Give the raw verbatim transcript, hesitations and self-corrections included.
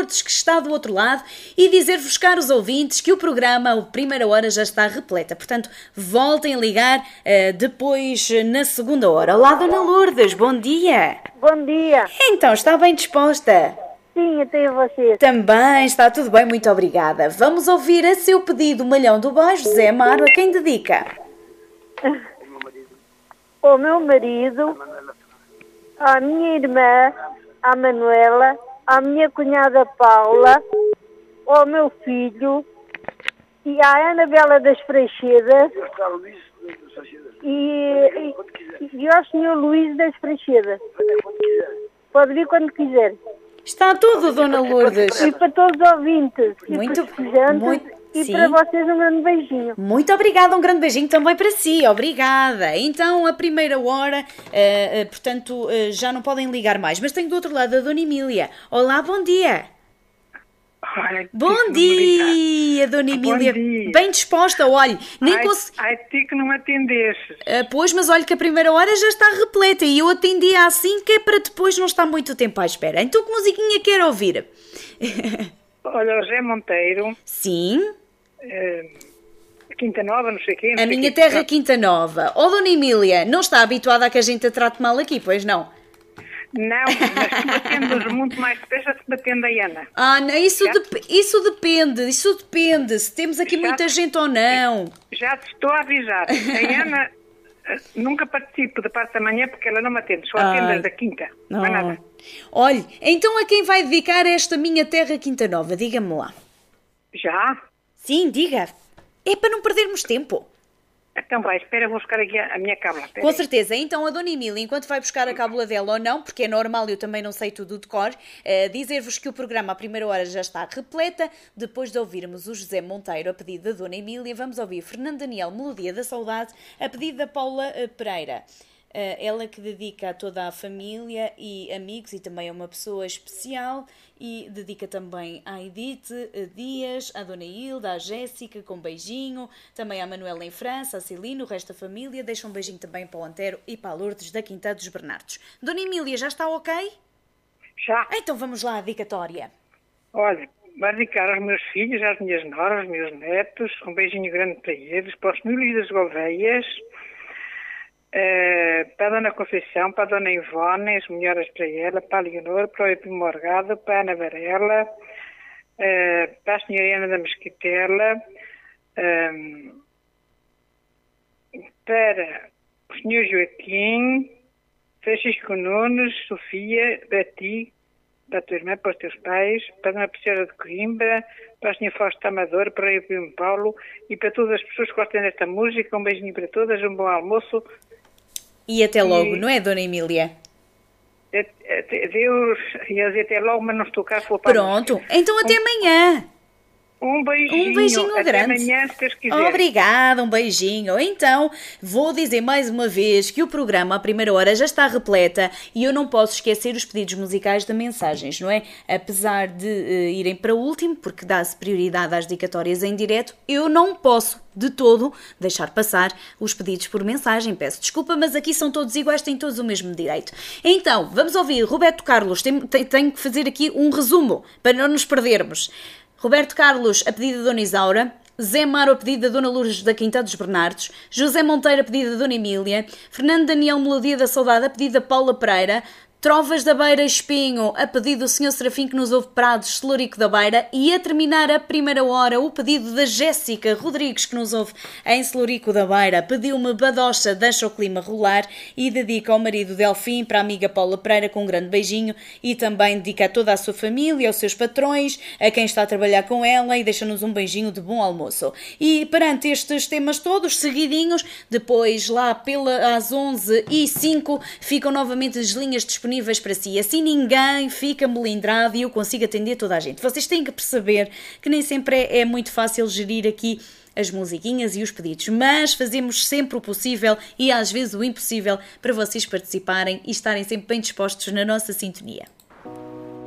Lourdes, que está do outro lado, e dizer-vos, caros ouvintes, que o programa, a primeira hora, já está repleta. Portanto, voltem a ligar uh, depois na segunda hora. Olá, Dona Lourdes, bom dia. Bom dia. Então, está bem disposta? Sim, até a você. Também, está tudo bem, muito obrigada. Vamos ouvir a seu pedido, Malhão do Baixo, Zé Amaro, a quem dedica? Ao meu marido, à minha irmã, à Manuela, à minha cunhada Paula, ao meu filho e à Anabela das Freixedas e, e, e ao senhor Luís das Freixedas. Pode vir quando quiser. Está tudo, Dona Lourdes. E para todos os ouvintes muito, e para muito, e sim. para vocês um grande beijinho. Muito obrigada, um grande beijinho também para si, obrigada. Então, a primeira hora, uh, uh, portanto, uh, já não podem ligar mais, mas tenho do outro lado a Dona Emília. Olá, bom dia. Ai, bom dia, Dona Emília. Bom dia. Bem disposta, olhe, nem ai, consegui... ai, ti que não me atendeste. Uh, pois, mas olha que a primeira hora já está repleta e eu atendi assim que é para depois não estar muito tempo à espera. Então, que musiquinha quer ouvir? Olha, o Zé Monteiro. Sim. Uh, Quinta Nova, não sei quem. Não a sei minha quem. terra Quinta Nova. Oh, Dona Emília, não está habituada a que a gente a trate mal aqui, pois não? Não, mas tu me atendes muito mais depressa se me atende a Ana. Ah, não, isso, dep- isso depende, isso depende, se temos aqui Já muita te- gente ou não. Já te estou a avisar. A Ana uh, nunca participo da parte da manhã porque ela não me atende. Só atende Ai. as da quinta. Não. Não é nada. Olhe, então a quem vai dedicar esta minha terra Quinta Nova? Diga-me lá. Já? Sim, diga. É para não perdermos tempo. Então vai, espera, vou buscar aqui a, a minha cábula. Espera Com aí. certeza. Então a Dona Emília, enquanto vai buscar a cábula dela ou não, porque é normal, eu também não sei tudo de cor, eh, dizer-vos que o programa à primeira hora já está repleta. Depois de ouvirmos o José Monteiro a pedido da Dona Emília, vamos ouvir Fernando Daniel, Melodia da Saudade, a pedido da Paula eh, Pereira. Uh, ela que dedica a toda a família e amigos e também a uma pessoa especial, e dedica também à Edith uh, Dias, à Dona Hilda, à Jéssica, com beijinho, também à Manuela em França, à Celina, o resto da família. Deixa um beijinho também para o Antero e para a Lourdes da Quinta dos Bernardos. Dona Emília, já está ok? Já. Então vamos lá à dedicatória. Olha, vai dedicar aos meus filhos, às minhas noras, aos meus netos, um beijinho grande para eles, para os senhores das Gouveias, uh, para a Dona Conceição, para a Dona Ivone, as melhoras para ela, para a Leonor, para o Epi Morgado, para a Ana Varela, uh, para a senhora Ana da Mesquitela, um, para o senhor Joaquim, Francisco Nunes, Sofia, para ti, para a tua irmã, para os teus pais, para a Dona Priscila de Coimbra, para a senhora Fausta Amador, para o Eupímio Paulo e para todas as pessoas que gostam desta música. Um beijinho para todas, um bom almoço. E até logo, E- não é, Dona Emília? Deus, ia dizer até logo, mas não estou cá, vou para a Pronto, música. então até amanhã. Um beijinho. Um beijinho até grande. amanhã, se Deus quiser. Obrigada, um beijinho. Então, vou dizer mais uma vez que o programa à primeira hora já está repleta e eu não posso esquecer os pedidos musicais de mensagens, não é? Apesar de eh, irem para o último, porque dá-se prioridade às dedicatórias em direto, eu não posso de todo deixar passar os pedidos por mensagem. Peço desculpa, mas aqui são todos iguais, têm todos o mesmo direito. Então, vamos ouvir Roberto Carlos. Tenho, tenho- tenho que fazer aqui um resumo para não nos perdermos. Roberto Carlos, a pedido da Dona Isaura. Zé Maro, a pedido da Dona Lourdes da Quinta dos Bernardos. José Monteiro, a pedido da Dona Emília. Fernando Daniel, Melodia da Saudade, a pedido da Paula Pereira. Trovas da Beira Espinho, a pedido do senhor Serafim que nos ouve Prados, Celurico da Beira. E a terminar a primeira hora, o pedido da Jéssica Rodrigues que nos ouve em Celurico da Beira. Pediu-me Badocha, deixa o clima rolar e dedica ao marido Delfim, para a amiga Paula Pereira com um grande beijinho, e também dedica a toda a sua família, aos seus patrões, a quem está a trabalhar com ela, e deixa-nos um beijinho de bom almoço. E perante estes temas todos seguidinhos, depois lá pela, às onze e cinco ficam novamente as linhas disponíveis para si. Assim ninguém fica melindrado e eu consigo atender toda a gente. Vocês têm que perceber que nem sempre é, é muito fácil gerir aqui as musiquinhas e os pedidos, mas fazemos sempre o possível e às vezes o impossível para vocês participarem e estarem sempre bem dispostos na nossa sintonia.